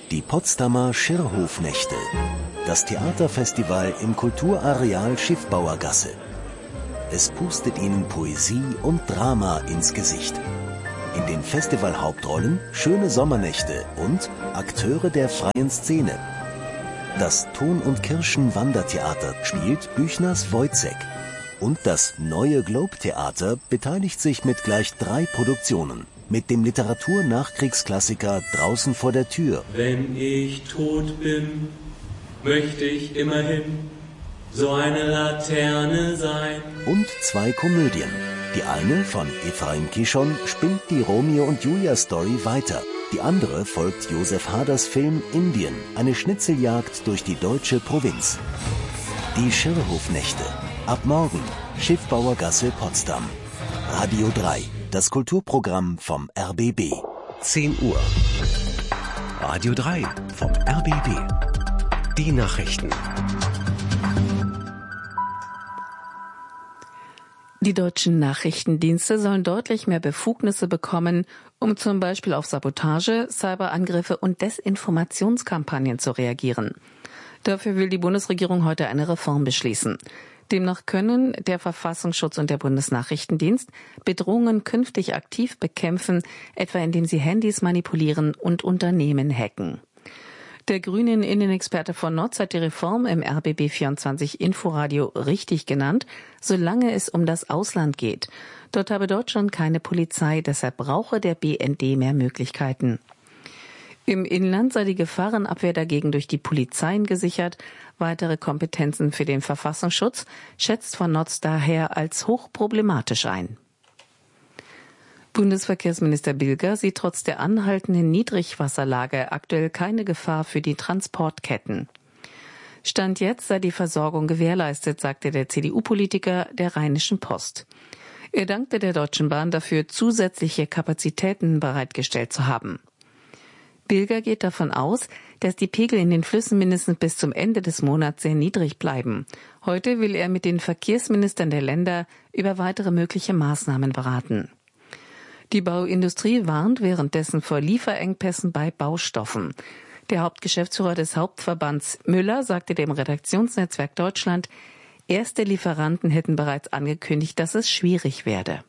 Die Potsdamer Schirrhofnächte. Das Theaterfestival im Kulturareal Schiffbauergasse. Es pustet Ihnen Poesie und Drama ins Gesicht. In den Festivalhauptrollen schöne Sommernächte und Akteure der freien Szene. Das Ton- und Kirschen-Wandertheater spielt Büchners Wojzeck. Und das Neue Globe-Theater beteiligt sich mit gleich 3 Produktionen. Mit dem Literatur-Nachkriegsklassiker Draußen vor der Tür. Wenn ich tot bin, möchte ich immerhin so eine Laterne sein. Und 2 Komödien. Die eine von Ephraim Kishon spinnt die Romeo und Julia Story weiter. Die andere folgt Josef Haders Film Indien, eine Schnitzeljagd durch die deutsche Provinz. Die Schirrhofnächte. Ab morgen, Schiffbauergasse Potsdam. Radio 3, das Kulturprogramm vom RBB. 10 Uhr. Radio 3 vom RBB. Die Nachrichten. Die deutschen Nachrichtendienste sollen deutlich mehr Befugnisse bekommen, um zum Beispiel auf Sabotage, Cyberangriffe und Desinformationskampagnen zu reagieren. Dafür will die Bundesregierung heute eine Reform beschließen. Demnach können der Verfassungsschutz und der Bundesnachrichtendienst Bedrohungen künftig aktiv bekämpfen, etwa indem sie Handys manipulieren und Unternehmen hacken. Der grünen Innenexperte von Notz hat die Reform im RBB 24 Inforadio richtig genannt, solange es um das Ausland geht. Dort habe Deutschland keine Polizei, deshalb brauche der BND mehr Möglichkeiten. Im Inland sei die Gefahrenabwehr dagegen durch die Polizeien gesichert. Weitere Kompetenzen für den Verfassungsschutz schätzt von Notz daher als hochproblematisch ein. Bundesverkehrsminister Bilger sieht trotz der anhaltenden Niedrigwasserlage aktuell keine Gefahr für die Transportketten. Stand jetzt sei die Versorgung gewährleistet, sagte der CDU-Politiker der Rheinischen Post. Er dankte der Deutschen Bahn dafür, zusätzliche Kapazitäten bereitgestellt zu haben. Bilger geht davon aus, dass die Pegel in den Flüssen mindestens bis zum Ende des Monats sehr niedrig bleiben. Heute will er mit den Verkehrsministern der Länder über weitere mögliche Maßnahmen beraten. Die Bauindustrie warnt währenddessen vor Lieferengpässen bei Baustoffen. Der Hauptgeschäftsführer des Hauptverbands Müller sagte dem Redaktionsnetzwerk Deutschland, erste Lieferanten hätten bereits angekündigt, dass es schwierig werde.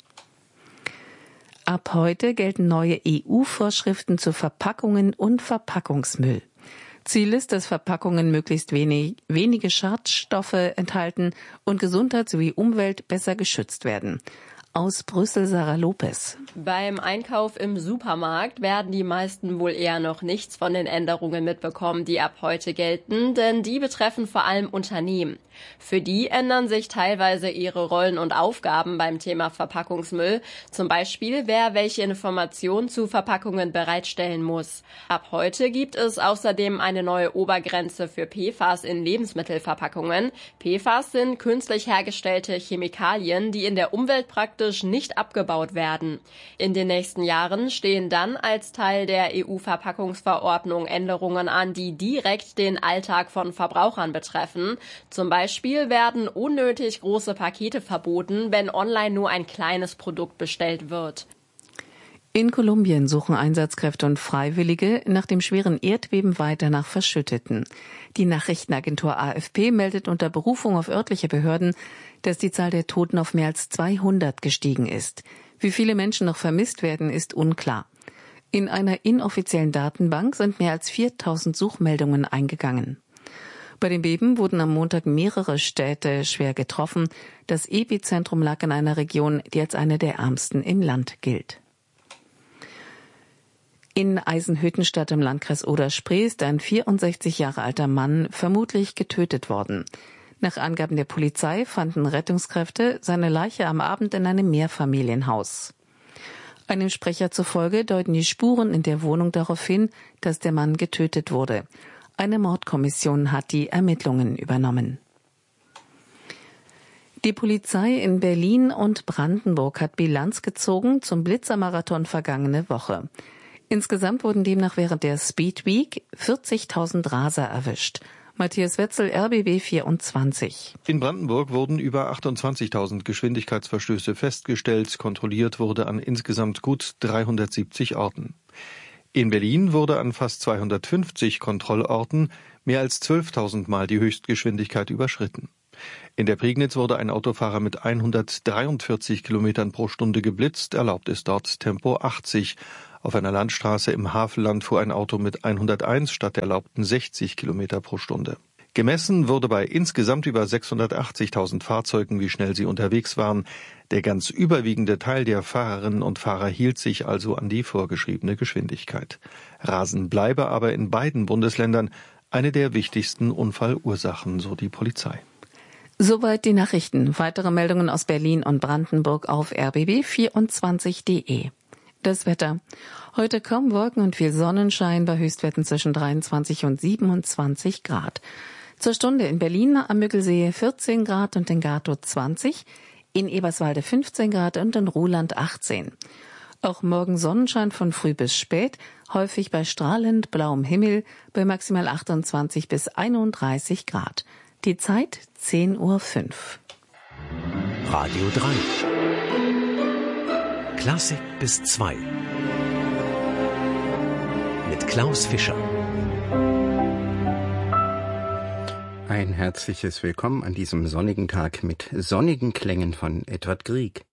Ab heute gelten neue EU-Vorschriften zu Verpackungen und Verpackungsmüll. Ziel ist, dass Verpackungen möglichst wenige Schadstoffe enthalten und Gesundheit sowie Umwelt besser geschützt werden. Aus Brüssel Sarah Lopez. Beim Einkauf im Supermarkt werden die meisten wohl eher noch nichts von den Änderungen mitbekommen, die ab heute gelten, denn die betreffen vor allem Unternehmen. Für die ändern sich teilweise ihre Rollen und Aufgaben beim Thema Verpackungsmüll. Zum Beispiel, wer welche Informationen zu Verpackungen bereitstellen muss. Ab heute gibt es außerdem eine neue Obergrenze für PFAS in Lebensmittelverpackungen. PFAS sind künstlich hergestellte Chemikalien, die in der Umwelt praktisch nicht abgebaut werden. In den nächsten Jahren stehen dann als Teil der EU-Verpackungsverordnung Änderungen an, die direkt den Alltag von Verbrauchern betreffen. Zum Beispiel werden unnötig große Pakete verboten, wenn online nur ein kleines Produkt bestellt wird. In Kolumbien suchen Einsatzkräfte und Freiwillige nach dem schweren Erdbeben weiter nach Verschütteten. Die Nachrichtenagentur AFP meldet unter Berufung auf örtliche Behörden, dass die Zahl der Toten auf mehr als 200 gestiegen ist. Wie viele Menschen noch vermisst werden, ist unklar. In einer inoffiziellen Datenbank sind mehr als 4000 Suchmeldungen eingegangen. Bei dem Beben wurden am Montag mehrere Städte schwer getroffen. Das Epizentrum lag in einer Region, die als eine der ärmsten im Land gilt. In Eisenhüttenstadt im Landkreis Oder-Spree ist ein 64 Jahre alter Mann vermutlich getötet worden. Nach Angaben der Polizei fanden Rettungskräfte seine Leiche am Abend in einem Mehrfamilienhaus. Einem Sprecher zufolge deuten die Spuren in der Wohnung darauf hin, dass der Mann getötet wurde. Eine Mordkommission hat die Ermittlungen übernommen. Die Polizei in Berlin und Brandenburg hat Bilanz gezogen zum Blitzermarathon vergangene Woche. Insgesamt wurden demnach während der Speed Week 40.000 Raser erwischt. Matthias Wetzel, RBB 24. In Brandenburg wurden über 28.000 Geschwindigkeitsverstöße festgestellt. Kontrolliert wurde an insgesamt gut 370 Orten. In Berlin wurde an fast 250 Kontrollorten mehr als 12.000 Mal die Höchstgeschwindigkeit überschritten. In der Prignitz wurde ein Autofahrer mit 143 Kilometern pro Stunde geblitzt, erlaubt ist dort Tempo 80. Auf einer Landstraße im Havelland fuhr ein Auto mit 101 statt der erlaubten 60 Kilometer pro Stunde. Gemessen wurde bei insgesamt über 680.000 Fahrzeugen, wie schnell sie unterwegs waren. Der ganz überwiegende Teil der Fahrerinnen und Fahrer hielt sich also an die vorgeschriebene Geschwindigkeit. Rasen bleibe aber in beiden Bundesländern eine der wichtigsten Unfallursachen, so die Polizei. Soweit die Nachrichten. Weitere Meldungen aus Berlin und Brandenburg auf rbb24.de. Das Wetter. Heute kaum Wolken und viel Sonnenschein bei Höchstwerten zwischen 23 und 27 Grad. Zur Stunde in Berlin am Müggelsee 14 Grad und in Gatow 20, in Eberswalde 15 Grad und in Ruhland 18. Auch morgen Sonnenschein von früh bis spät, häufig bei strahlend blauem Himmel bei maximal 28 bis 31 Grad. Die Zeit 10:05 Uhr. Radio 3. Klassik bis 2. Mit Klaus Fischer. Ein herzliches Willkommen an diesem sonnigen Tag mit sonnigen Klängen von Edvard Grieg.